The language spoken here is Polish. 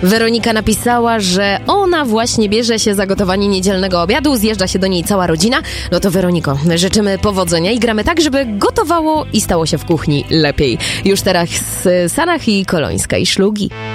Weronika napisała, że ona właśnie bierze się za gotowanie niedzielnego obiadu, zjeżdża się do niej cała rodzina. No to Weroniko, życzymy powodzenia i gramy tak, żeby gotowało i stało się w kuchni lepiej. Już teraz Sanach i Kolońska i Szlugi.